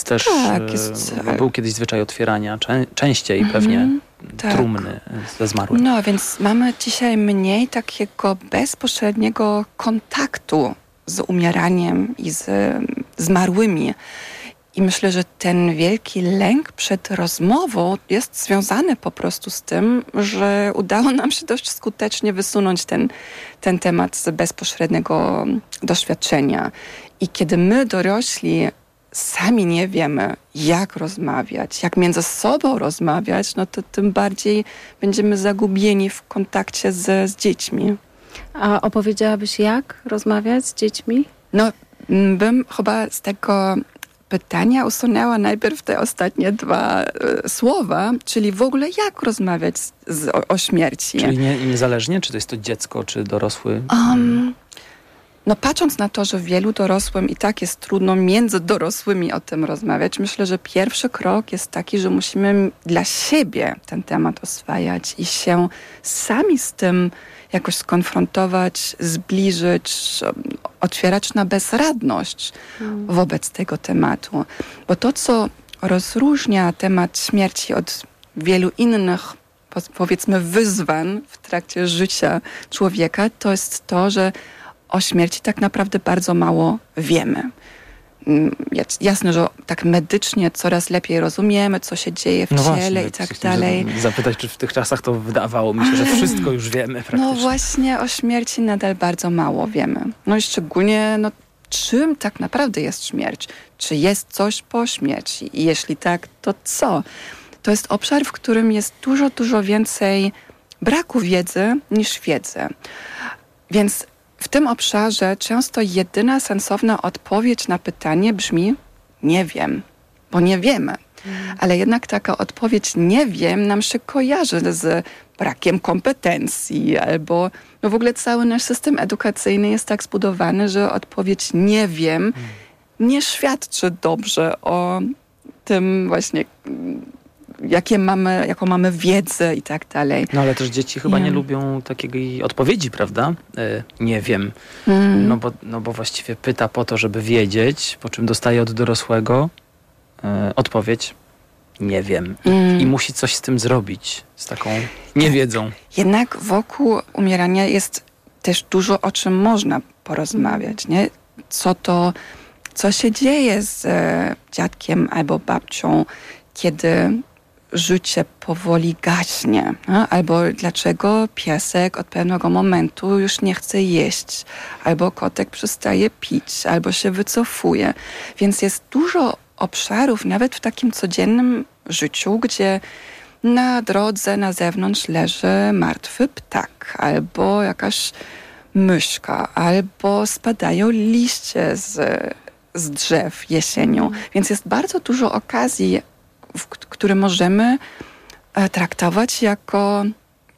też, był kiedyś zwyczaj otwierania częściej pewnie trumny ze zmarłych. No, więc mamy dzisiaj mniej takiego bezpośredniego kontaktu z umieraniem i z zmarłymi. I myślę, że ten wielki lęk przed rozmową jest związany po prostu z tym, że udało nam się dość skutecznie wysunąć ten temat z bezpośredniego doświadczenia. I kiedy my dorośli sami nie wiemy, jak rozmawiać, jak między sobą rozmawiać, no to tym bardziej będziemy zagubieni w kontakcie z dziećmi. A opowiedziałabyś, jak rozmawiać z dziećmi? No, bym chyba z tego pytania usunęła najpierw te ostatnie dwa słowa, czyli w ogóle jak rozmawiać o śmierci. Czyli niezależnie, czy to jest to dziecko, czy dorosły? No patrząc na to, że wielu dorosłym i tak jest trudno między dorosłymi o tym rozmawiać, myślę, że pierwszy krok jest taki, że musimy dla siebie ten temat oswajać i się sami z tym jakoś skonfrontować, zbliżyć, otwierać na bezradność wobec tego tematu. Bo to, co rozróżnia temat śmierci od wielu innych, powiedzmy, wyzwań w trakcie życia człowieka, to jest to, że o śmierci tak naprawdę bardzo mało wiemy. Jasne, że tak medycznie coraz lepiej rozumiemy, co się dzieje w ciele i tak dalej. Zapytać, czy w tych czasach to wydawało mi się, że wszystko już wiemy praktycznie. No właśnie o śmierci nadal bardzo mało wiemy. No i szczególnie, czym tak naprawdę jest śmierć? Czy jest coś po śmierci? I jeśli tak, to co? To jest obszar, w którym jest dużo, dużo więcej braku wiedzy niż wiedzy. Więc w tym obszarze często jedyna sensowna odpowiedź na pytanie brzmi nie wiem, bo nie wiemy. Ale jednak taka odpowiedź nie wiem nam się kojarzy z brakiem kompetencji albo w ogóle cały nasz system edukacyjny jest tak zbudowany, że odpowiedź nie wiem nie świadczy dobrze o tym właśnie jaką mamy wiedzę i tak dalej. No ale też dzieci chyba nie lubią takiej odpowiedzi, prawda? Nie wiem. No bo właściwie pyta po to, żeby wiedzieć, po czym dostaje od dorosłego odpowiedź nie wiem. I musi coś z tym zrobić, z taką niewiedzą. Jednak wokół umierania jest też dużo, o czym można porozmawiać, nie? Co się dzieje z dziadkiem albo babcią, kiedy życie powoli gaśnie, albo dlaczego piesek od pewnego momentu już nie chce jeść, albo kotek przestaje pić, albo się wycofuje. Więc jest dużo obszarów, nawet w takim codziennym życiu, gdzie na drodze na zewnątrz leży martwy ptak, albo jakaś myszka, albo spadają liście z drzew jesienią. Więc jest bardzo dużo okazji, które możemy traktować jako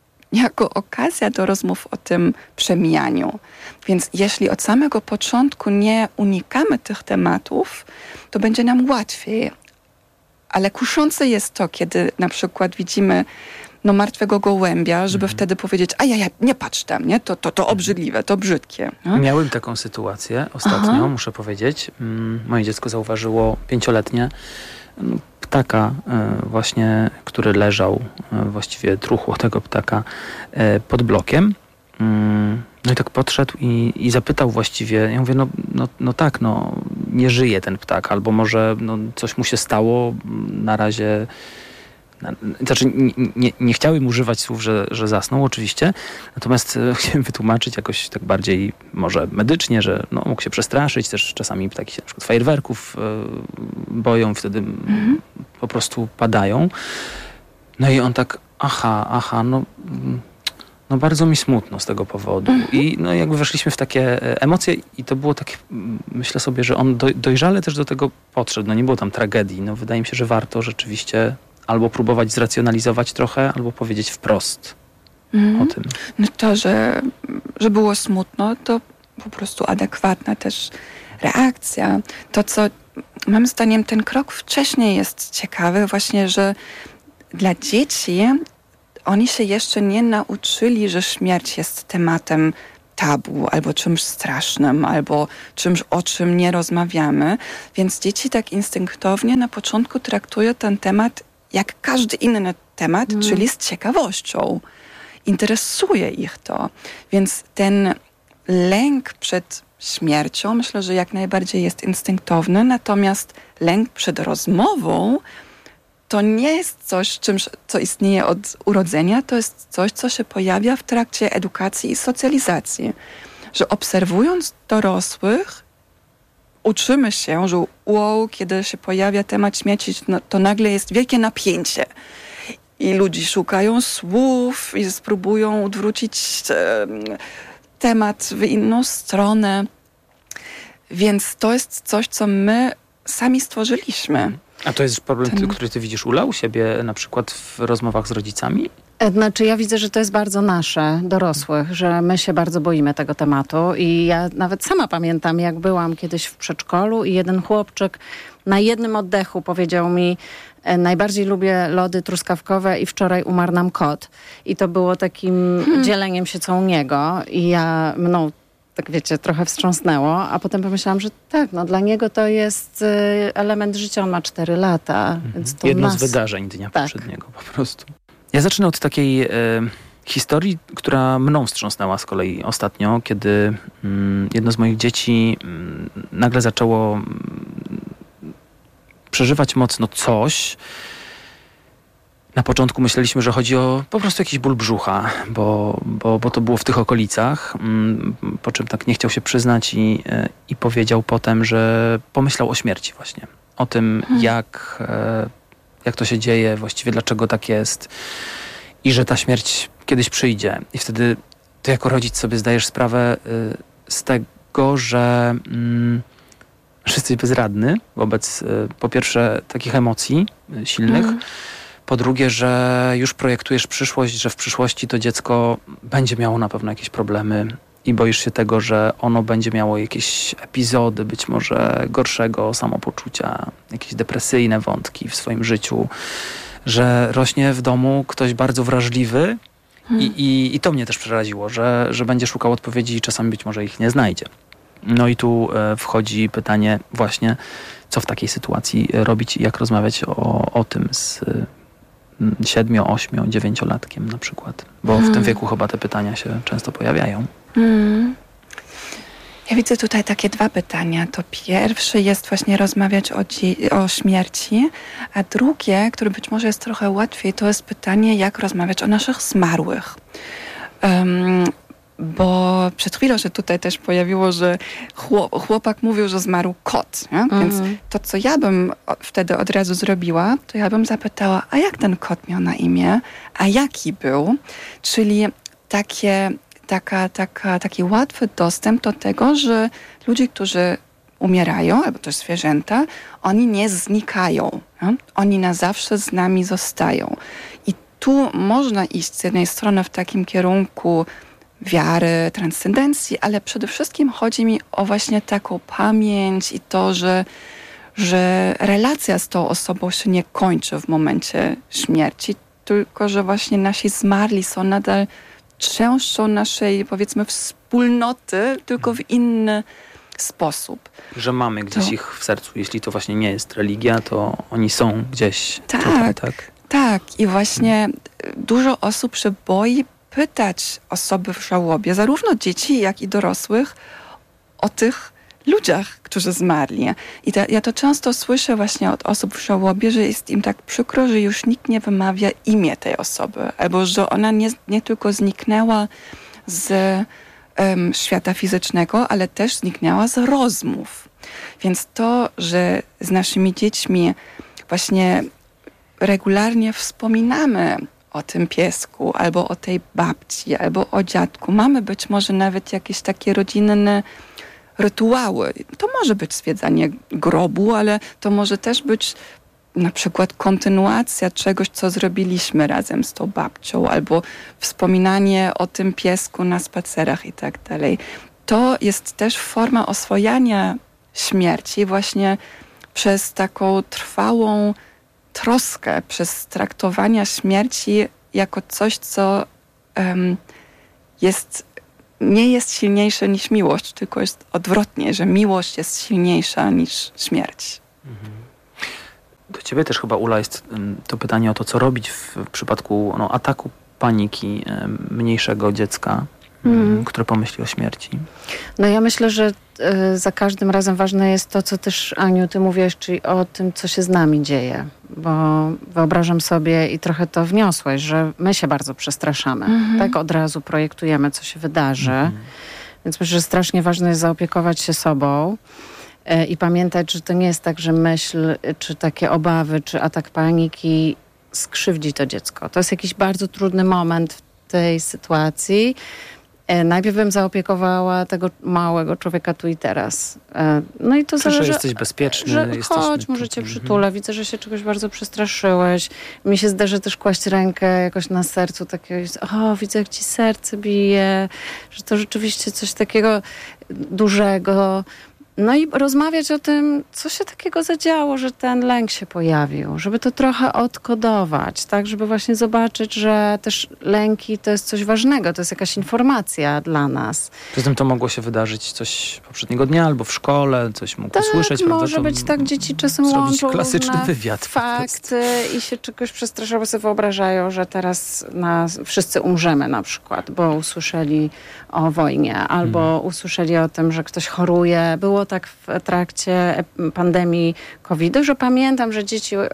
okazja do rozmów o tym przemijaniu. Więc jeśli od samego początku nie unikamy tych tematów, to będzie nam łatwiej. Ale kuszące jest to, kiedy na przykład widzimy martwego gołębia, żeby wtedy powiedzieć, nie patrz tam, nie? To obrzydliwe, to brzydkie. No? Miałem taką sytuację ostatnio, muszę powiedzieć. Moje dziecko zauważyło 5-letnie ptaka właśnie, który leżał, właściwie truchło tego ptaka pod blokiem. No i tak podszedł i zapytał właściwie, ja mówię, tak, nie żyje ten ptak, albo może coś mu się stało, na razie, znaczy nie chciałem używać słów, że zasnął oczywiście, natomiast chciałem wytłumaczyć jakoś tak bardziej może medycznie, że mógł się przestraszyć, też czasami ptaki się na przykład fajerwerków boją, wtedy po prostu padają. No i on tak, bardzo mi smutno z tego powodu. I jakby weszliśmy w takie emocje i to było takie, myślę sobie, że on dojrzale też do tego podszedł. Nie było tam tragedii. Wydaje mi się, że warto rzeczywiście albo próbować zracjonalizować trochę, albo powiedzieć wprost o tym. To, że było smutno, to po prostu adekwatna też reakcja. To, co moim zdaniem ten krok wcześniej jest ciekawy, właśnie, że dla dzieci oni się jeszcze nie nauczyli, że śmierć jest tematem tabu, albo czymś strasznym, albo czymś, o czym nie rozmawiamy. Więc dzieci tak instynktownie na początku traktują ten temat jak każdy inny temat, czyli z ciekawością. Interesuje ich to. Więc ten lęk przed śmiercią myślę, że jak najbardziej jest instynktowny, natomiast lęk przed rozmową to nie jest coś, co istnieje od urodzenia, to jest coś, co się pojawia w trakcie edukacji i socjalizacji. Że obserwując dorosłych, uczymy się, że kiedy się pojawia temat śmierci, to nagle jest wielkie napięcie. I ludzie szukają słów i spróbują odwrócić temat w inną stronę. Więc to jest coś, co my sami stworzyliśmy. A to jest problem, który ty widzisz, Ula, u siebie na przykład w rozmowach z rodzicami? Znaczy ja widzę, że to jest bardzo nasze, dorosłych, że my się bardzo boimy tego tematu i ja nawet sama pamiętam, jak byłam kiedyś w przedszkolu i jeden chłopczyk na jednym oddechu powiedział mi: najbardziej lubię lody truskawkowe i wczoraj umarł nam kot. I to było takim dzieleniem się co u niego i mną tak wiecie, trochę wstrząsnęło, a potem pomyślałam, że tak, dla niego to jest element życia, on ma 4 lata. Więc to jedno z wydarzeń dnia poprzedniego po prostu. Ja zacznę od takiej historii, która mną wstrząsnęła z kolei ostatnio, kiedy jedno z moich dzieci nagle zaczęło przeżywać mocno coś. Na początku myśleliśmy, że chodzi o po prostu jakiś ból brzucha, bo to było w tych okolicach, po czym tak nie chciał się przyznać i powiedział potem, że pomyślał o śmierci właśnie. O tym, jak to się dzieje, właściwie dlaczego tak jest i że ta śmierć kiedyś przyjdzie. I wtedy ty jako rodzic sobie zdajesz sprawę z tego, że jesteś bezradny wobec po pierwsze takich emocji silnych, po drugie, że już projektujesz przyszłość, że w przyszłości to dziecko będzie miało na pewno jakieś problemy i boisz się tego, że ono będzie miało jakieś epizody, być może gorszego samopoczucia, jakieś depresyjne wątki w swoim życiu, że rośnie w domu ktoś bardzo wrażliwy i to mnie też przeraziło, że będzie szukał odpowiedzi i czasami być może ich nie znajdzie. No i tu wchodzi pytanie właśnie, co w takiej sytuacji robić i jak rozmawiać o tym z 7, 8, 9-latkiem na przykład. Bo w tym wieku chyba te pytania się często pojawiają. Ja widzę tutaj takie 2 pytania. To pierwsze jest właśnie rozmawiać o śmierci, a drugie, które być może jest trochę łatwiej, to jest pytanie, jak rozmawiać o naszych zmarłych. Bo przed chwilą się tutaj też pojawiło, że chłopak mówił, że zmarł kot. Więc to, co ja bym wtedy od razu zrobiła, to ja bym zapytała, a jak ten kot miał na imię? A jaki był? Czyli taki łatwy dostęp do tego, że ludzie, którzy umierają, albo też zwierzęta, oni nie znikają. Oni na zawsze z nami zostają. I tu można iść z jednej strony w takim kierunku wiary, transcendencji, ale przede wszystkim chodzi mi o właśnie taką pamięć i to, że relacja z tą osobą się nie kończy w momencie śmierci, tylko że właśnie nasi zmarli są nadal częścią naszej, powiedzmy, wspólnoty, tylko w inny sposób. Że mamy gdzieś ich w sercu. Jeśli to właśnie nie jest religia, to oni są gdzieś tutaj, tak? Tak. I właśnie dużo osób się boi pytać osoby w żałobie, zarówno dzieci, jak i dorosłych, o tych ludziach, którzy zmarli. I ja to często słyszę właśnie od osób w żałobie, że jest im tak przykro, że już nikt nie wymawia imię tej osoby, albo że ona nie tylko zniknęła z świata fizycznego, ale też zniknęła z rozmów. Więc to, że z naszymi dziećmi właśnie regularnie wspominamy o tym piesku, albo o tej babci, albo o dziadku. Mamy być może nawet jakieś takie rodzinne rytuały. To może być zwiedzanie grobu, ale to może też być na przykład kontynuacja czegoś, co zrobiliśmy razem z tą babcią, albo wspominanie o tym piesku na spacerach i tak dalej. To jest też forma oswojania śmierci właśnie przez taką trwałą troskę, przez traktowanie śmierci jako coś, co jest nie jest silniejsze niż miłość, tylko jest odwrotnie, że miłość jest silniejsza niż śmierć. Do ciebie też chyba, Ula, jest to pytanie o to, co robić w przypadku ataku paniki mniejszego dziecka, które pomyśli o śmierci. No ja myślę, że za każdym razem ważne jest to, co też, Aniu, ty mówiłaś, czyli o tym, co się z nami dzieje. Bo wyobrażam sobie i trochę to wniosłeś, że my się bardzo przestraszamy. Tak od razu projektujemy, co się wydarzy. Więc myślę, że strasznie ważne jest zaopiekować się sobą i pamiętać, że to nie jest tak, że myśl, czy takie obawy, czy atak paniki skrzywdzi to dziecko. To jest jakiś bardzo trudny moment w tej sytuacji. Najpierw bym zaopiekowała tego małego człowieka tu i teraz. No i to zależy, że jesteś bezpieczny. Że chodź, może cię przytulę. Widzę, że się czegoś bardzo przestraszyłeś. Mi się zdarzy też kłaść rękę jakoś na sercu. Widzę, jak ci serce bije. Że to rzeczywiście coś takiego dużego. No i rozmawiać o tym, co się takiego zadziało, że ten lęk się pojawił. Żeby to trochę odkodować, tak? Żeby właśnie zobaczyć, że też lęki to jest coś ważnego. To jest jakaś informacja dla nas. Poza tym to mogło się wydarzyć coś poprzedniego dnia albo w szkole, coś mógł usłyszeć. Może być tak, dzieci czasem łączą klasyczny wywiad. Fakty i się czegoś przestraszają, bo sobie wyobrażają, że teraz wszyscy umrzemy na przykład, bo usłyszeli o wojnie albo usłyszeli o tym, że ktoś choruje. Było tak w trakcie pandemii COVID-u, że pamiętam, że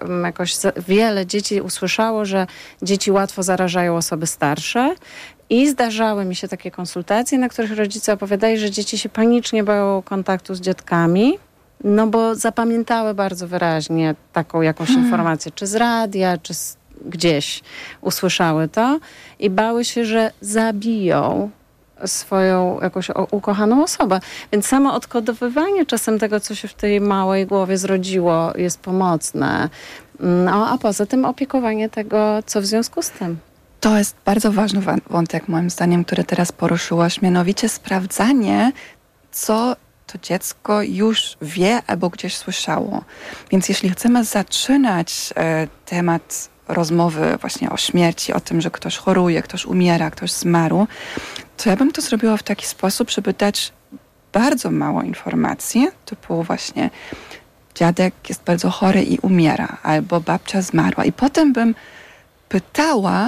wiele dzieci usłyszało, że dzieci łatwo zarażają osoby starsze i zdarzały mi się takie konsultacje, na których rodzice opowiadali, że dzieci się panicznie boją kontaktu z dziadkami, no bo zapamiętały bardzo wyraźnie taką jakąś informację, czy z radia, czy gdzieś usłyszały to i bały się, że zabiją swoją jakąś ukochaną osobę. Więc samo odkodowywanie czasem tego, co się w tej małej głowie zrodziło, jest pomocne. No, a poza tym opiekowanie tego, co w związku z tym. To jest bardzo ważny wątek, moim zdaniem, który teraz poruszyłaś, mianowicie sprawdzanie, co to dziecko już wie albo gdzieś słyszało. Więc jeśli chcemy zaczynać temat rozmowy właśnie o śmierci, o tym, że ktoś choruje, ktoś umiera, ktoś zmarł, to ja bym to zrobiła w taki sposób, żeby dać bardzo mało informacji, typu właśnie dziadek jest bardzo chory i umiera, albo babcia zmarła. I potem bym pytała,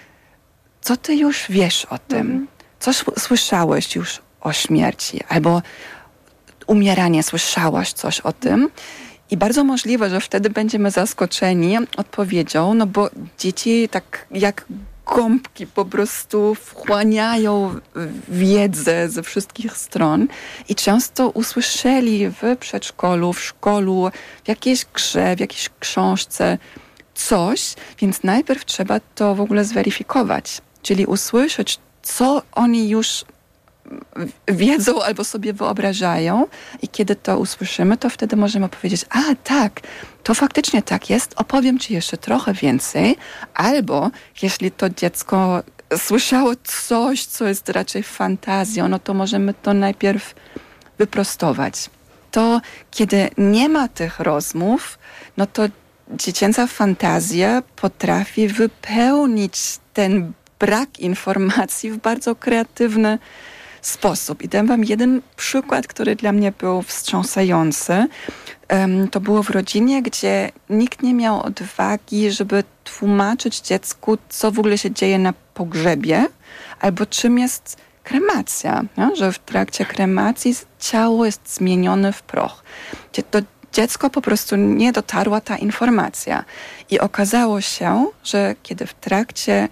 co ty już wiesz o tym? Co słyszałeś już o śmierci? Albo umieranie, słyszałaś coś o tym? I bardzo możliwe, że wtedy będziemy zaskoczeni odpowiedzią, no bo dzieci tak jak gąbki po prostu wchłaniają wiedzę ze wszystkich stron i często usłyszeli w przedszkolu, w szkolu, w jakiejś grze, w jakiejś książce coś, więc najpierw trzeba to w ogóle zweryfikować, czyli usłyszeć, co oni już wiedzą albo sobie wyobrażają i kiedy to usłyszymy, to wtedy możemy powiedzieć, tak, to faktycznie tak jest, opowiem ci jeszcze trochę więcej, albo jeśli to dziecko słyszało coś, co jest raczej fantazją, no to możemy to najpierw wyprostować. To kiedy nie ma tych rozmów, no to dziecięca fantazja potrafi wypełnić ten brak informacji w bardzo kreatywny sposób. I dam wam jeden przykład, który dla mnie był wstrząsający. To było w rodzinie, gdzie nikt nie miał odwagi, żeby tłumaczyć dziecku, co w ogóle się dzieje na pogrzebie, albo czym jest kremacja. No? Że w trakcie kremacji ciało jest zmienione w proch. To dziecko po prostu nie dotarła ta informacja. I okazało się, że kiedy w trakcie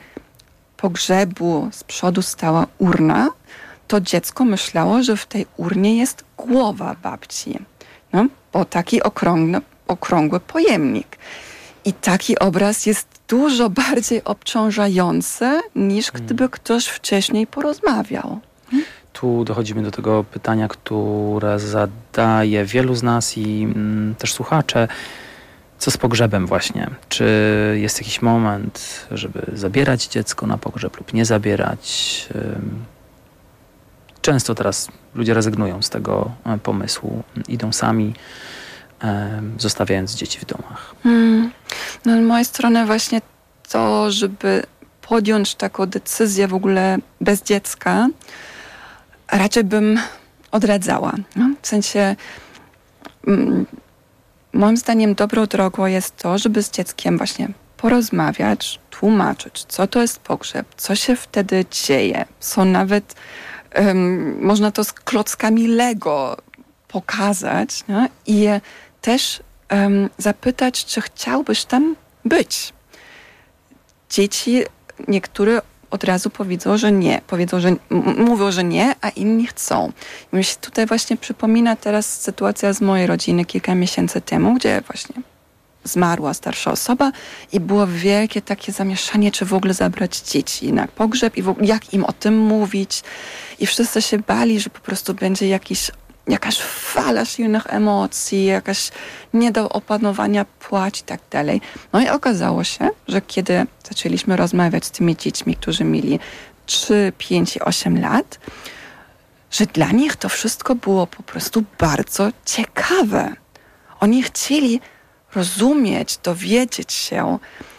pogrzebu z przodu stała urna, to dziecko myślało, że w tej urnie jest głowa babci. No, bo taki okrągły pojemnik. I taki obraz jest dużo bardziej obciążający, niż gdyby ktoś wcześniej porozmawiał. Tu dochodzimy do tego pytania, które zadaje wielu z nas i też słuchacze. Co z pogrzebem właśnie? Czy jest jakiś moment, żeby zabierać dziecko na pogrzeb lub nie zabierać? Często teraz ludzie rezygnują z tego pomysłu. Idą sami, zostawiając dzieci w domach. No z mojej strony właśnie to, żeby podjąć taką decyzję w ogóle bez dziecka, raczej bym odradzała. No? W sensie moim zdaniem dobrą drogą jest to, żeby z dzieckiem właśnie porozmawiać, tłumaczyć, co to jest pogrzeb, co się wtedy dzieje. Są nawet, można to z klockami Lego pokazać, no? I też zapytać, czy chciałbyś tam być. Dzieci, niektóre od razu powiedzą, że nie. Mówią, że nie, a inni chcą. I mi się tutaj właśnie przypomina teraz sytuacja z mojej rodziny kilka miesięcy temu, gdzie właśnie zmarła starsza osoba i było wielkie takie zamieszanie, czy w ogóle zabrać dzieci na pogrzeb i w ogóle jak im o tym mówić. I wszyscy się bali, że po prostu będzie jakaś fala silnych emocji, jakaś nie do opanowania płacz i tak dalej. No i okazało się, że kiedy zaczęliśmy rozmawiać z tymi dziećmi, którzy mieli 3, 5 i 8 lat, że dla nich to wszystko było po prostu bardzo ciekawe. Oni chcieli rozumieć, dowiedzieć się.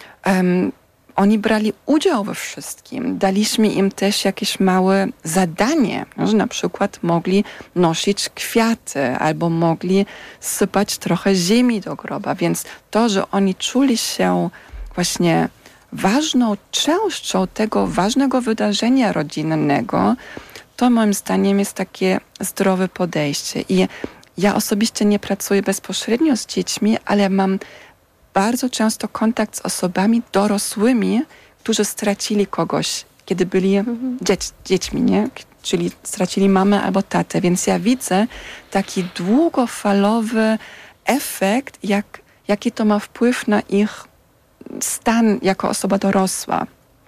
Oni brali udział we wszystkim. Daliśmy im też jakieś małe zadanie, że na przykład mogli nosić kwiaty albo mogli sypać trochę ziemi do groba. Więc to, że oni czuli się właśnie ważną częścią tego ważnego wydarzenia rodzinnego, to moim zdaniem jest takie zdrowe podejście. I ja osobiście nie pracuję bezpośrednio z dziećmi, ale mam bardzo często kontakt z osobami dorosłymi, którzy stracili kogoś, kiedy byli dziećmi, nie? Czyli stracili mamę albo tatę. Więc ja widzę taki długofalowy efekt, jaki to ma wpływ na ich stan jako osoba dorosła.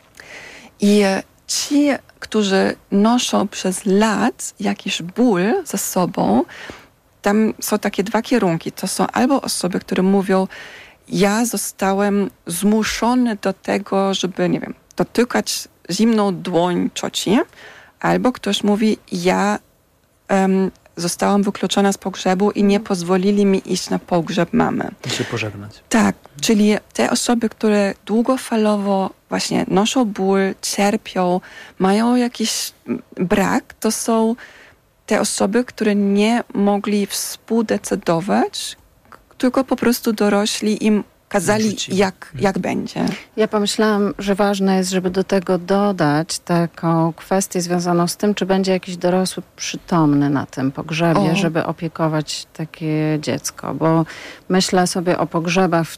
I ci, którzy noszą przez lat jakiś ból ze sobą, tam są takie dwa kierunki. To są albo osoby, które mówią, ja zostałem zmuszony do tego, żeby, nie wiem, dotykać zimną dłoń cioci, albo ktoś mówi, ja zostałam wykluczona z pogrzebu i nie pozwolili mi iść na pogrzeb mamy. I się pożegnać. Tak, czyli te osoby, które długofalowo właśnie noszą ból, cierpią, mają jakiś brak, to są te osoby, które nie mogli współdecydować, tylko po prostu dorośli im kazali, jak będzie. Ja pomyślałam, że ważne jest, żeby do tego dodać taką kwestię związaną z tym, czy będzie jakiś dorosły przytomny na tym pogrzebie, żeby opiekować takie dziecko. Bo myślę sobie o pogrzebach,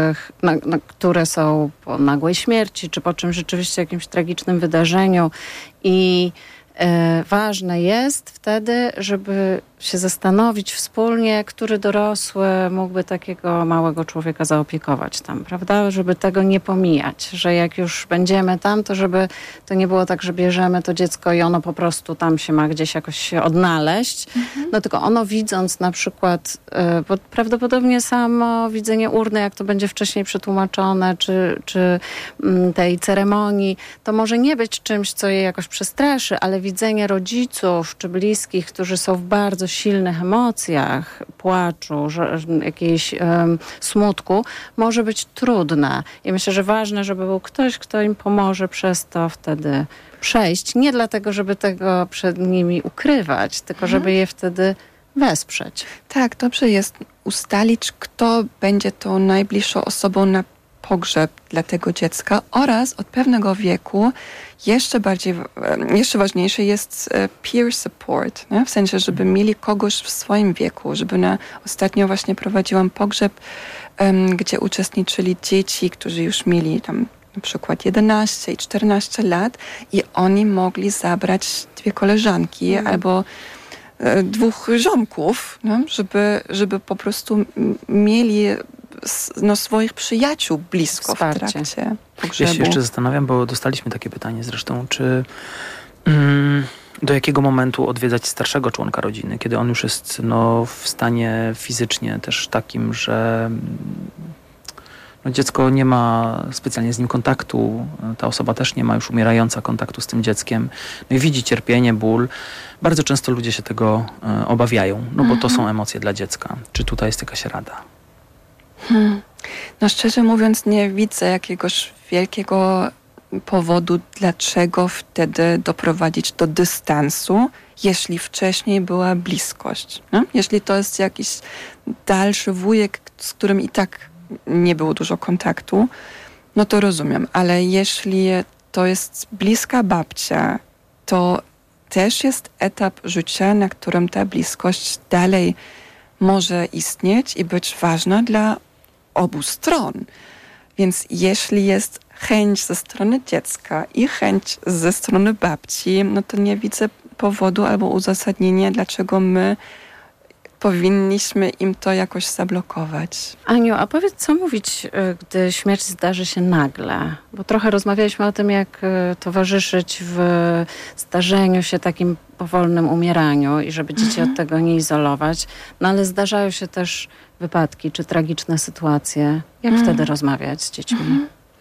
które są po nagłej śmierci, czy po czymś rzeczywiście jakimś tragicznym wydarzeniu i ważne jest wtedy, żeby się zastanowić wspólnie, który dorosły mógłby takiego małego człowieka zaopiekować tam, prawda? Żeby tego nie pomijać, że jak już będziemy tam, to żeby to nie było tak, że bierzemy to dziecko i ono po prostu tam się ma gdzieś jakoś się odnaleźć. No tylko ono widząc na przykład, bo prawdopodobnie samo widzenie urny, jak to będzie wcześniej przetłumaczone, czy tej ceremonii, to może nie być czymś, co je jakoś przestraszy, ale widzenie rodziców czy bliskich, którzy są w bardzo silnych emocjach, płaczu, jakiejś smutku, może być trudne. I myślę, że ważne, żeby był ktoś, kto im pomoże przez to wtedy przejść. Nie dlatego, żeby tego przed nimi ukrywać, tylko żeby je wtedy wesprzeć. Tak, dobrze jest ustalić, kto będzie tą najbliższą osobą na pogrzeb dla tego dziecka oraz od pewnego wieku jeszcze ważniejsze jest peer support, nie? W sensie, żeby mieli kogoś w swoim wieku, ostatnio właśnie prowadziłam pogrzeb, gdzie uczestniczyli dzieci, którzy już mieli tam na przykład 11 i 14 lat i oni mogli zabrać 2 koleżanki albo 2 ziomków, no? żeby po prostu mieli swoich przyjaciół blisko w trakcie pogrzebu. Ja się jeszcze zastanawiam, bo dostaliśmy takie pytanie zresztą, czy do jakiego momentu odwiedzać starszego członka rodziny, kiedy on już jest w stanie fizycznie też takim, że dziecko nie ma specjalnie z nim kontaktu, ta osoba też nie ma już umierająca kontaktu z tym dzieckiem, no i widzi cierpienie, ból. Bardzo często ludzie się tego obawiają, bo to są emocje dla dziecka. Czy tutaj jest jakaś rada? No szczerze mówiąc nie widzę jakiegoś wielkiego powodu, dlaczego wtedy doprowadzić do dystansu, jeśli wcześniej była bliskość. No? Jeśli to jest jakiś dalszy wujek, z którym i tak nie było dużo kontaktu, no to rozumiem. Ale jeśli to jest bliska babcia, to też jest etap życia, na którym ta bliskość dalej może istnieć i być ważna dla obu stron. Więc jeśli jest chęć ze strony dziecka i chęć ze strony babci, no to nie widzę powodu albo uzasadnienia, dlaczego my powinniśmy im to jakoś zablokować. Aniu, a powiedz, co mówić, gdy śmierć zdarzy się nagle? Bo trochę rozmawialiśmy o tym, jak towarzyszyć w zdarzeniu się takim powolnym umieraniu i żeby dzieci od tego nie izolować. No ale zdarzają się też wypadki czy tragiczne sytuacje. Jak wtedy rozmawiać z dziećmi?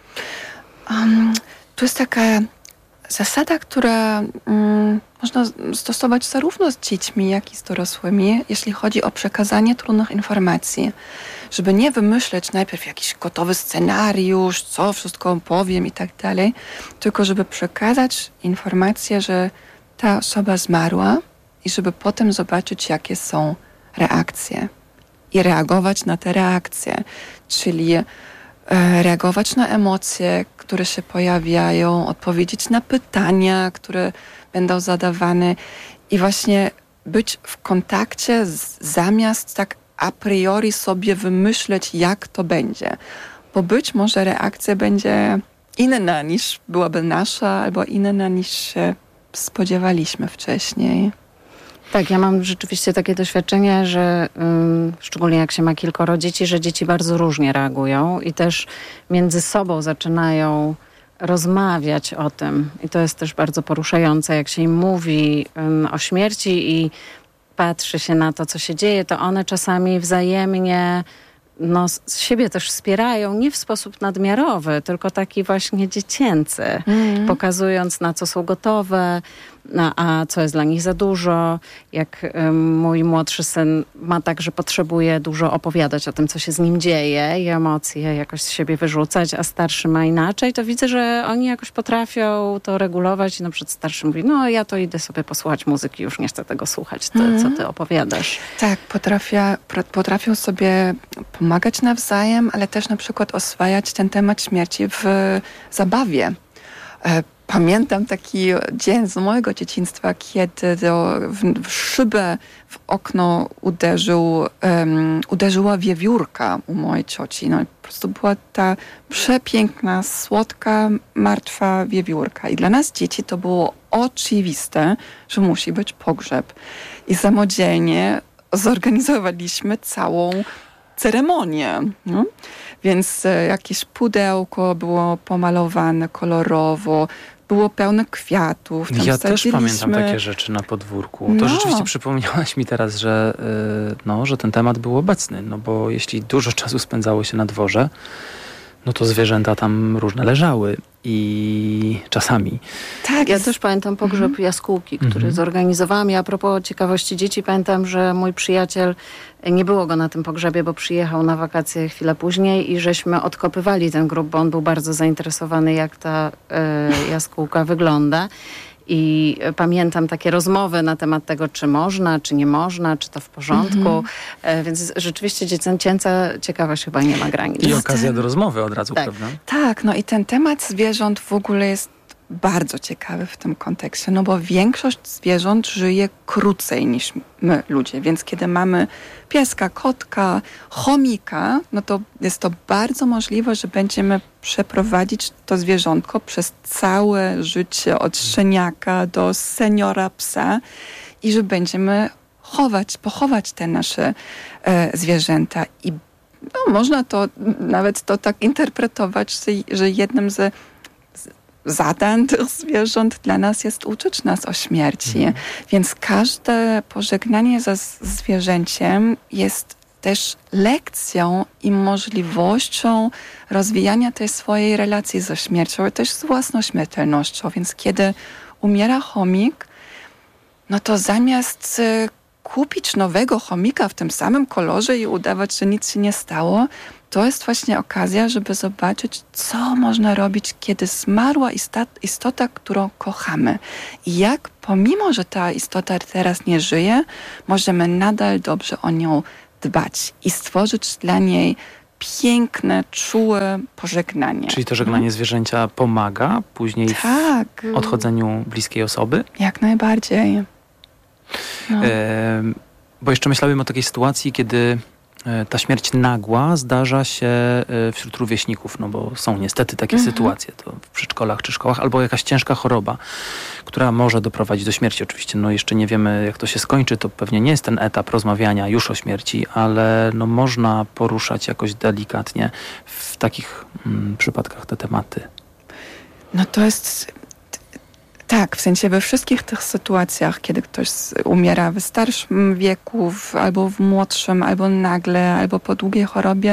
To jest taka zasada, która można stosować zarówno z dziećmi, jak i z dorosłymi, jeśli chodzi o przekazanie trudnych informacji. Żeby nie wymyśleć najpierw jakiś gotowy scenariusz, co wszystko powiem i tak dalej, tylko żeby przekazać informację, że ta osoba zmarła i żeby potem zobaczyć, jakie są reakcje. I reagować na te reakcje, czyli reagować na emocje, które się pojawiają, odpowiedzieć na pytania, które będą zadawane i właśnie być w kontakcie zamiast tak a priori sobie wymyśleć, jak to będzie. Bo być może reakcja będzie inna niż byłaby nasza, albo inna niż się spodziewaliśmy wcześniej. Tak, ja mam rzeczywiście takie doświadczenie, że szczególnie jak się ma kilkoro dzieci, że dzieci bardzo różnie reagują i też między sobą zaczynają rozmawiać o tym. I to jest też bardzo poruszające, jak się im mówi o śmierci i patrzy się na to, co się dzieje, to one czasami wzajemnie siebie też wspierają, nie w sposób nadmiarowy, tylko taki właśnie dziecięcy, pokazując, na co są gotowe, a co jest dla nich za dużo. Jak mój młodszy syn ma tak, że potrzebuje dużo opowiadać o tym, co się z nim dzieje i emocje jakoś z siebie wyrzucać, a starszy ma inaczej, to widzę, że oni jakoś potrafią to regulować i na przykład starszy mówi, no ja to idę sobie posłuchać muzyki, już nie chcę tego słuchać, co ty opowiadasz. Tak, potrafią sobie pomagać nawzajem, ale też na przykład oswajać ten temat śmierci w zabawie. Pamiętam taki dzień z mojego dzieciństwa, kiedy w szybę w okno uderzyła wiewiórka u mojej cioci. No i po prostu była ta przepiękna, słodka, martwa wiewiórka. I dla nas dzieci to było oczywiste, że musi być pogrzeb. I samodzielnie zorganizowaliśmy całą ceremonię. No? Więc jakieś pudełko było pomalowane kolorowo, było pełne kwiatów. Ja też pamiętam takie rzeczy na podwórku. To rzeczywiście przypomniałaś mi teraz, że ten temat był obecny, no bo jeśli dużo czasu spędzało się na dworze, no to zwierzęta tam różne leżały i czasami. Tak, ja też pamiętam pogrzeb jaskółki, który zorganizowałam. I a propos ciekawości dzieci, pamiętam, że mój przyjaciel, nie było go na tym pogrzebie, bo przyjechał na wakacje chwilę później i żeśmy odkopywali ten grób, bo on był bardzo zainteresowany, jak ta jaskółka wygląda. I pamiętam takie rozmowy na temat tego, czy można, czy nie można, czy to w porządku. Więc rzeczywiście dziecięca ciekawość chyba nie ma granic. I okazja do rozmowy od razu, tak. Prawda? Tak, no i ten temat zwierząt w ogóle jest bardzo ciekawy w tym kontekście, no bo większość zwierząt żyje krócej niż my, ludzie. Więc kiedy mamy pieska, kotka, chomika, no to jest to bardzo możliwe, że będziemy przeprowadzić to zwierzątko przez całe życie, od szczeniaka do seniora psa i że będziemy pochować te nasze zwierzęta. I można to nawet to tak interpretować, że jednym z zadań tych zwierząt dla nas jest uczyć nas o śmierci. Więc każde pożegnanie ze zwierzęciem jest też lekcją i możliwością rozwijania tej swojej relacji ze śmiercią i też z własną śmiertelnością. Więc kiedy umiera chomik, no to zamiast kupić nowego chomika w tym samym kolorze i udawać, że nic się nie stało, to jest właśnie okazja, żeby zobaczyć, co można robić, kiedy zmarła istota, którą kochamy. I jak pomimo, że ta istota teraz nie żyje, możemy nadal dobrze o nią dbać i stworzyć dla niej piękne, czułe pożegnanie. Czyli to żegnanie zwierzęcia pomaga później tak. w odchodzeniu bliskiej osoby? Jak najbardziej. No. Bo jeszcze myślałem o takiej sytuacji, kiedy ta śmierć nagła zdarza się wśród rówieśników, no bo są niestety takie sytuacje, to w przedszkolach czy szkołach, albo jakaś ciężka choroba, która może doprowadzić do śmierci. Oczywiście no jeszcze nie wiemy, jak to się skończy, to pewnie nie jest ten etap rozmawiania już o śmierci, ale no można poruszać jakoś delikatnie w takich przypadkach te tematy. No to jest... Tak, w sensie we wszystkich tych sytuacjach, kiedy ktoś umiera w starszym wieku, albo w młodszym, albo nagle, albo po długiej chorobie,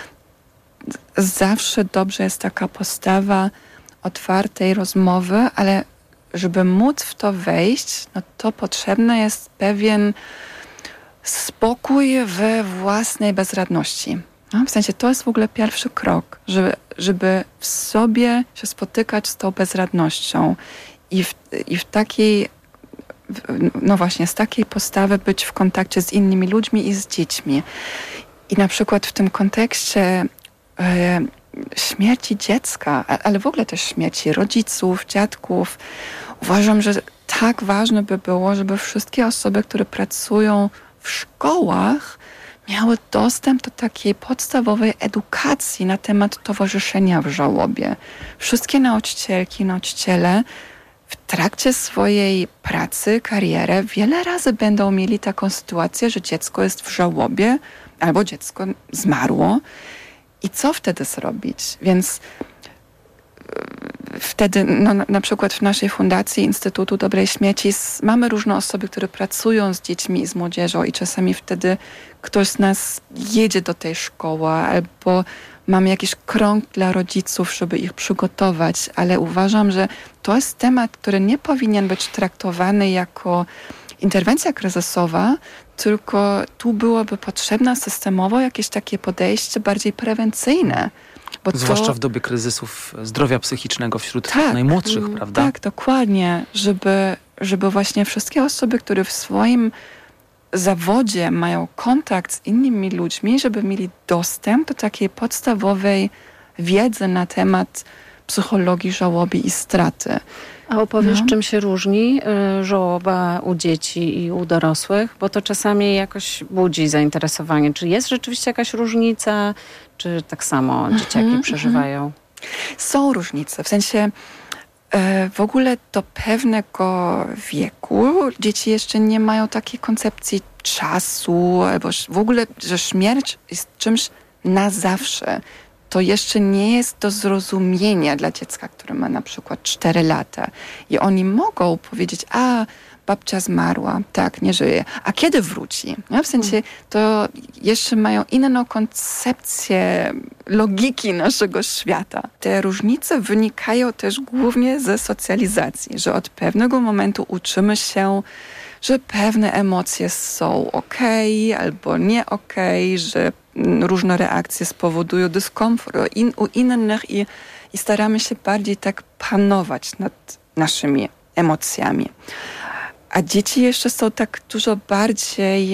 zawsze dobrze jest taka postawa otwartej rozmowy, ale żeby móc w to wejść, no to potrzebny jest pewien spokój we własnej bezradności. No, w sensie to jest w ogóle pierwszy krok, żeby w sobie się spotykać z tą bezradnością. I w takiej, no właśnie, z takiej postawy być w kontakcie z innymi ludźmi i z dziećmi. I na przykład w tym kontekście śmierci dziecka, ale w ogóle też śmierci rodziców, dziadków, uważam, że tak ważne by było, żeby wszystkie osoby, które pracują w szkołach, miały dostęp do takiej podstawowej edukacji na temat towarzyszenia w żałobie. Wszystkie nauczycielki, nauczyciele w trakcie swojej pracy, kariery wiele razy będą mieli taką sytuację, że dziecko jest w żałobie albo dziecko zmarło. I co wtedy zrobić? Więc wtedy no, na przykład w naszej fundacji Instytutu Dobrej Śmierci mamy różne osoby, które pracują z dziećmi i z młodzieżą i czasami wtedy ktoś z nas jedzie do tej szkoły albo mamy jakiś krąg dla rodziców, żeby ich przygotować, ale uważam, że to jest temat, który nie powinien być traktowany jako interwencja kryzysowa, tylko tu byłoby potrzebne systemowo jakieś takie podejście bardziej prewencyjne. Bo zwłaszcza w dobie kryzysów zdrowia psychicznego wśród najmłodszych, prawda? Tak, dokładnie. Żeby właśnie wszystkie osoby, które w swoim zawodzie mają kontakt z innymi ludźmi, żeby mieli dostęp do takiej podstawowej wiedzy na temat psychologii żałoby i straty. A opowiesz, czym się różni żałoba u dzieci i u dorosłych? Bo to czasami jakoś budzi zainteresowanie. Czy jest rzeczywiście jakaś różnica? Czy tak samo dzieciaki przeżywają? Są różnice. W sensie w ogóle do pewnego wieku dzieci jeszcze nie mają takiej koncepcji czasu, albo w ogóle, że śmierć jest czymś na zawsze. To jeszcze nie jest do zrozumienia dla dziecka, które ma na przykład 4 lata. I oni mogą powiedzieć, a babcia zmarła, tak, nie żyje. A kiedy wróci? No, w sensie to jeszcze mają inną koncepcję logiki naszego świata. Te różnice wynikają też głównie ze socjalizacji, że od pewnego momentu uczymy się, że pewne emocje są okej, albo nie okej, że różne reakcje spowodują dyskomfort u innych i staramy się bardziej tak panować nad naszymi emocjami. A dzieci jeszcze są tak dużo bardziej,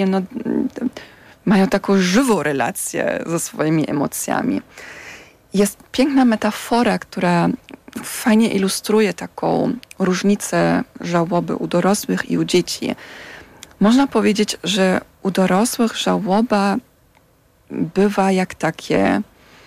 mają taką żywą relację ze swoimi emocjami. Jest piękna metafora, która fajnie ilustruje taką różnicę żałoby u dorosłych i u dzieci. Można powiedzieć, że u dorosłych żałoba bywa jak takie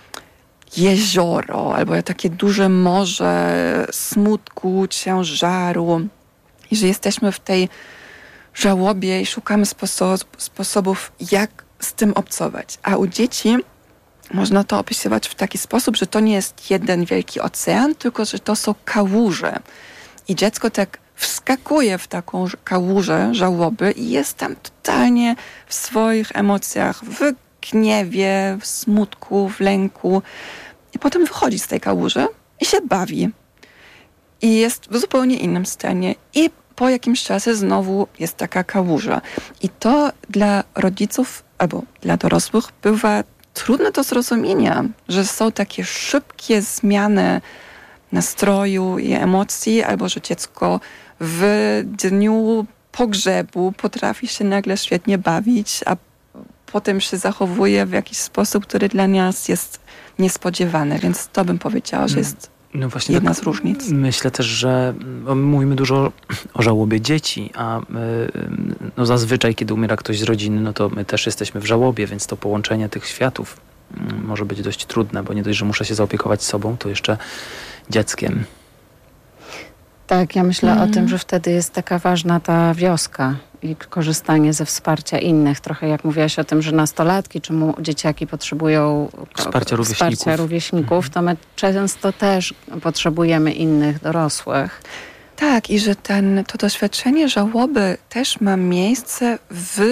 jezioro albo jak takie duże morze smutku, ciężaru i że jesteśmy w tej żałobie i szukamy sposobów, jak z tym obcować. A u dzieci można to opisywać w taki sposób, że to nie jest jeden wielki ocean, tylko że to są kałuże. I dziecko tak wskakuje w taką kałużę żałoby i jest tam totalnie w swoich emocjach, w gniewie, w smutku, w lęku. I potem wychodzi z tej kałuży i się bawi. I jest w zupełnie innym stanie. I po jakimś czasie znowu jest taka kałuża. I to dla rodziców albo dla dorosłych bywa trudne do zrozumienia, że są takie szybkie zmiany nastroju i emocji, albo że dziecko w dniu pogrzebu potrafi się nagle świetnie bawić, a potem się zachowuje w jakiś sposób, który dla nas jest niespodziewany. Więc to bym powiedziała, że jest właśnie jedna z różnic. Myślę też, że mówimy dużo o żałobie dzieci, a zazwyczaj, kiedy umiera ktoś z rodziny, no to my też jesteśmy w żałobie, więc to połączenie tych światów może być dość trudne, bo nie dość, że muszę się zaopiekować sobą, to jeszcze dzieckiem. Tak, ja myślę o tym, że wtedy jest taka ważna ta wioska i korzystanie ze wsparcia innych. Trochę jak mówiłaś o tym, że nastolatki czy dzieciaki potrzebują wsparcia rówieśników, to my często też potrzebujemy innych dorosłych. Tak, i że to doświadczenie żałoby też ma miejsce w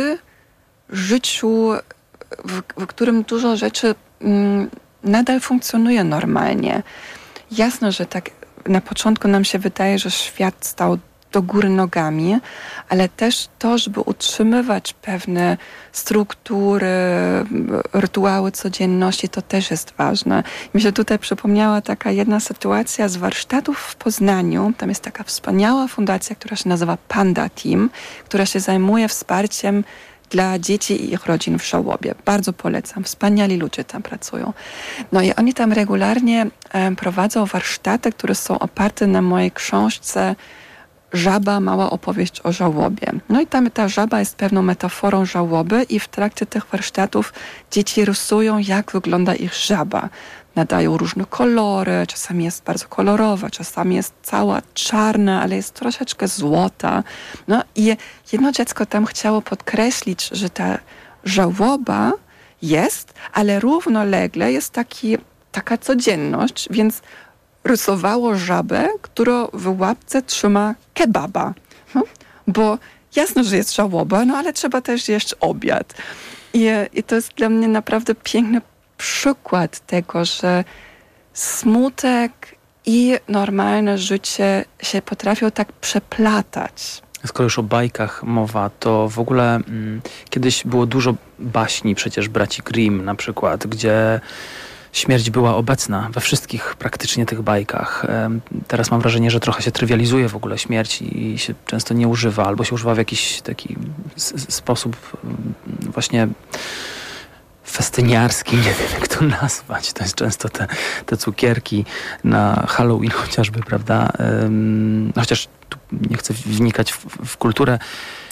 życiu, w którym dużo rzeczy nadal funkcjonuje normalnie. Jasno, że tak na początku nam się wydaje, że świat stał do góry nogami, ale też to, żeby utrzymywać pewne struktury, rytuały codzienności, to też jest ważne. Mi się tutaj przypomniała taka jedna sytuacja z warsztatów w Poznaniu. Tam jest taka wspaniała fundacja, która się nazywa Panda Team, która się zajmuje wsparciem dla dzieci i ich rodzin w żałobie. Bardzo polecam. Wspaniali ludzie tam pracują. No i oni tam regularnie prowadzą warsztaty, które są oparte na mojej książce Żaba, mała opowieść o żałobie. No i tam ta żaba jest pewną metaforą żałoby i w trakcie tych warsztatów dzieci rysują, jak wygląda ich żaba. Nadają różne kolory, czasami jest bardzo kolorowa, czasami jest cała czarna, ale jest troszeczkę złota. No i jedno dziecko tam chciało podkreślić, że ta żałoba jest, ale równolegle jest taka codzienność, więc rysowało żabę, która w łapce trzyma kebaba. Bo jasno, że jest żałoba, no ale trzeba też jeść obiad. I to jest dla mnie naprawdę piękny przykład tego, że smutek i normalne życie się potrafią tak przeplatać. Skoro już o bajkach mowa, to w ogóle kiedyś było dużo baśni, przecież braci Grimm na przykład, gdzie śmierć była obecna we wszystkich praktycznie tych bajkach. Teraz mam wrażenie, że trochę się trywializuje w ogóle śmierć i się często nie używa, albo się używa w jakiś taki sposób właśnie festyniarski, nie wiem jak to nazwać. To jest często te cukierki na Halloween chociażby, prawda? Chociaż tu nie chcę wnikać w kulturę.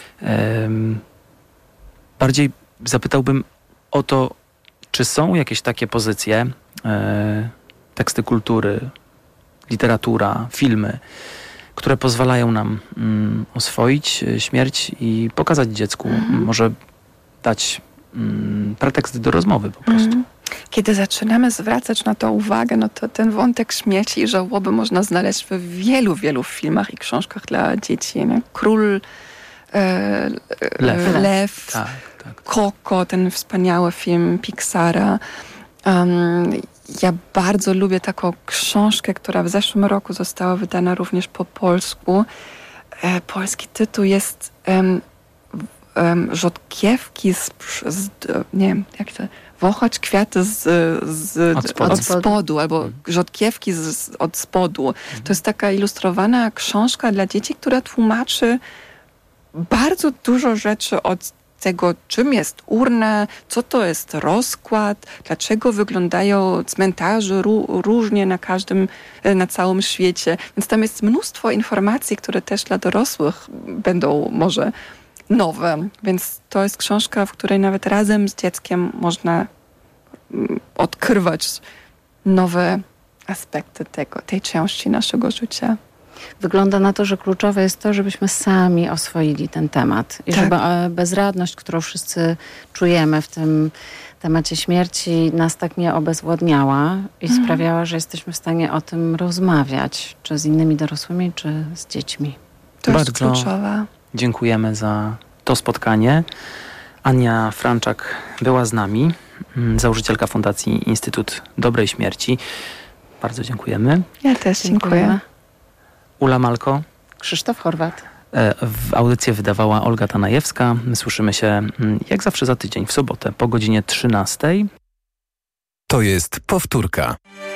Bardziej zapytałbym o to, czy są jakieś takie pozycje, teksty kultury, literatura, filmy, które pozwalają nam oswoić śmierć i pokazać dziecku, może dać pretekst do rozmowy po prostu. Kiedy zaczynamy zwracać na to uwagę, no to ten wątek śmierci i żałoby można znaleźć w wielu, wielu filmach i książkach dla dzieci. Nie? Król, Lew. Tak. Coco, ten wspaniały film Pixara. Ja bardzo lubię taką książkę, która w zeszłym roku została wydana również po polsku. Polski tytuł jest Rzodkiewki nie wiem, jak to... Wąchać kwiaty od spodu, albo rzodkiewki od spodu. To jest taka ilustrowana książka dla dzieci, która tłumaczy bardzo dużo rzeczy od tego, czym jest urna, co to jest rozkład, dlaczego wyglądają cmentarze różnie na całym świecie. Więc tam jest mnóstwo informacji, które też dla dorosłych będą może nowe. Więc to jest książka, w której nawet razem z dzieckiem można odkrywać nowe aspekty tej części naszego życia. Wygląda na to, że kluczowe jest to, żebyśmy sami oswoili ten temat i żeby bezradność, którą wszyscy czujemy w tym temacie śmierci, nas tak nie obezwładniała i sprawiała, że jesteśmy w stanie o tym rozmawiać, czy z innymi dorosłymi, czy z dziećmi. To jest kluczowe. Dziękujemy za to spotkanie. Ania Franczak była z nami, założycielka Fundacji Instytut Dobrej Śmierci. Bardzo dziękujemy. Ja też dziękuję. Ula Malko. Krzysztof Horwat. Audycję wydawała Olga Tanajewska. My słyszymy się jak zawsze za tydzień w sobotę po godzinie 13. To jest powtórka.